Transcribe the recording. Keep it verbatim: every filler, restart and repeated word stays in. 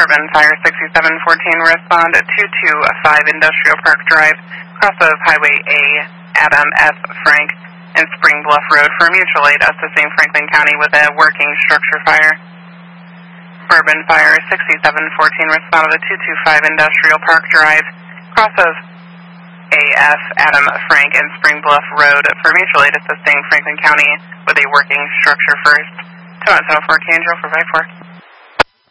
Bourbon Fire sixty-seven fourteen, respond at two two five Industrial Park Drive, cross of Highway A, Adam F. Frank, and Spring Bluff Road for mutual aid assisting Franklin County with a working structure fire. Bourbon Fire sixty-seven fourteen, respond at two two five Industrial Park Drive, cross of A F, Adam Frank, and Spring Bluff Road for mutual aid assisting Franklin County with a working structure first. two one seven four, K Angel for five four.